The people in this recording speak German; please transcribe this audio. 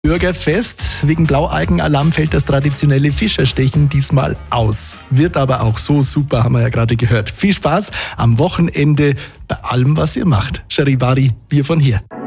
Bürgerfest. Wegen Blaualgenalarm fällt das traditionelle Fischerstechen diesmal aus. Wird aber auch so super, haben wir ja gerade gehört. Viel Spaß am Wochenende bei allem, was ihr macht. Charivari, wir von hier.